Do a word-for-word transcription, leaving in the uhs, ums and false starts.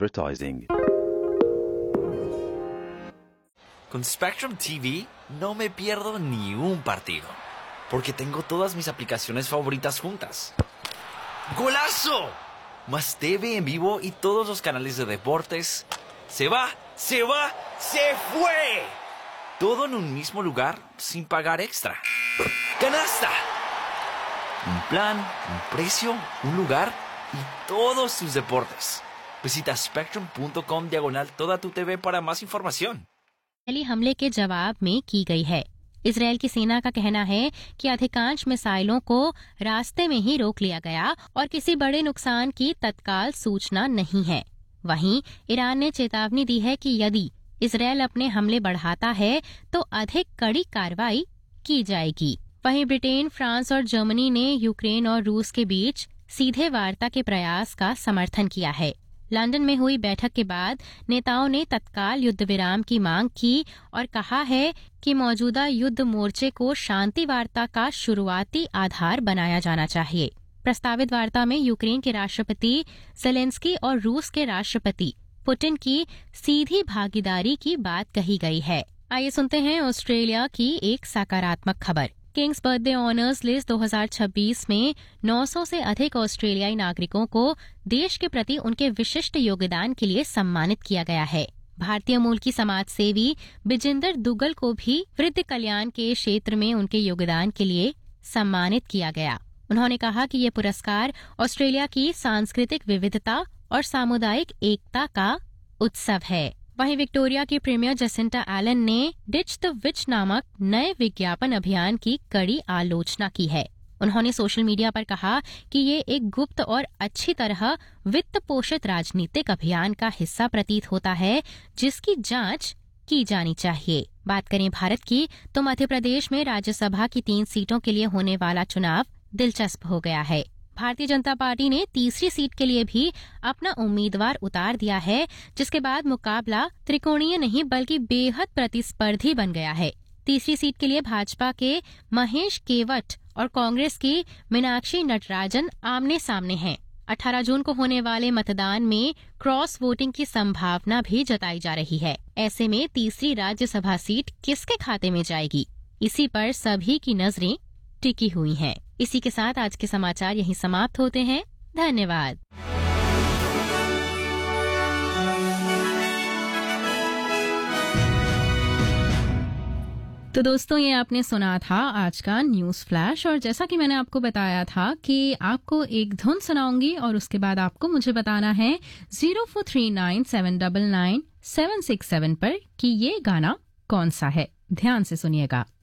advertising. Con Spectrum T V no me pierdo ni un partido, porque tengo todas mis aplicaciones favoritas juntas. ¡Golazo! Más T V en vivo y todos los canales de deportes. ¡Se va! ¡Se va! ¡Se fue! Todo en un mismo lugar sin pagar extra. ¡Canasta! Un plan, un precio, un lugar y todos tus deportes. Visita spectrum.com diagonal toda tu T V para más información. पहले हमले के जवाब में की गई है। Israel की सेना का कहना है कि अधिकांश मिसाइलों को रास्ते में ही रोक लिया गया और किसी बड़े नुकसान की तत्काल सूचना नहीं है। वहीं ईरान ने चेतावनी दी है कि यदि इजरायल अपने हमले बढ़ाता है तो अधिक कड़ी कार्रवाई की जाएगी। वहीं ब्रिटेन, फ्रांस और जर्मनी ने यूक्रेन और रूस के बीच सीधे वार्ता के प्रयास का समर्थन किया है। लंदन में हुई बैठक के बाद नेताओं ने तत्काल युद्ध विराम की मांग की और कहा है कि मौजूदा युद्ध मोर्चे को शांति वार्ता का शुरुआती आधार बनाया जाना चाहिए। प्रस्तावित वार्ता में यूक्रेन के राष्ट्रपति ज़ेलेंस्की और रूस के राष्ट्रपति पुतिन की सीधी भागीदारी की बात कही गई है। आइए सुनते हैं ऑस्ट्रेलिया की एक सकारात्मक खबर। किंग्स बर्थडे ऑनर्स लिस्ट दो हज़ार छब्बीस में नौ सौ से अधिक ऑस्ट्रेलियाई नागरिकों को देश के प्रति उनके विशिष्ट योगदान के लिए सम्मानित किया गया है। भारतीय मूल की समाज सेवी बिजिंदर दुग्गल को भी वृद्ध कल्याण के क्षेत्र में उनके योगदान के लिए सम्मानित किया गया। उन्होंने कहा कि ये पुरस्कार ऑस्ट्रेलिया की सांस्कृतिक विविधता और सामुदायिक एकता का उत्सव है। वहीं विक्टोरिया की प्रीमियर जसिंटा एलन ने डिच द विच नामक नए विज्ञापन अभियान की कड़ी आलोचना की है। उन्होंने सोशल मीडिया पर कहा कि ये एक गुप्त और अच्छी तरह वित्त पोषित राजनीतिक अभियान का हिस्सा प्रतीत होता है जिसकी जांच की जानी चाहिए। बात करें भारत की तो मध्य प्रदेश में राज्यसभा की तीन सीटों के लिए होने वाला चुनाव दिलचस्प हो गया है। भारतीय जनता पार्टी ने तीसरी सीट के लिए भी अपना उम्मीदवार उतार दिया है, जिसके बाद मुकाबला त्रिकोणीय नहीं बल्कि बेहद प्रतिस्पर्धी बन गया है। तीसरी सीट के लिए भाजपा के महेश केवट और कांग्रेस की मीनाक्षी नटराजन आमने सामने हैं। अठारह जून को होने वाले मतदान में क्रॉस वोटिंग की संभावना भी जताई जा रही है। ऐसे में तीसरी राज्यसभा सीट किसके खाते में जाएगी, इसी पर सभी की नजरें टिकी हुई हैं। इसी के साथ आज के समाचार यहीं समाप्त होते हैं। धन्यवाद। तो दोस्तों, ये आपने सुना था आज का न्यूज फ्लैश, और जैसा कि मैंने आपको बताया था कि आपको एक धुन सुनाऊंगी और उसके बाद आपको मुझे बताना है zero four three nine seven double nine seven six seven पर कि ये गाना कौन सा है। ध्यान से सुनिएगा।